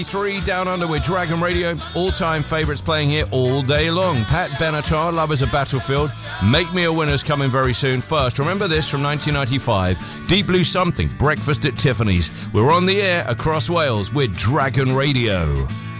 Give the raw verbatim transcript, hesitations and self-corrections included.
Three Down Under with Dragon Radio. All-time favourites playing here all day long. Pat Benatar, Lovers of Battlefield. Make Me a Winner's coming very soon. First, remember this from nineteen ninety-five. Deep Blue Something, Breakfast at Tiffany's. We're on the air across Wales with Dragon Radio.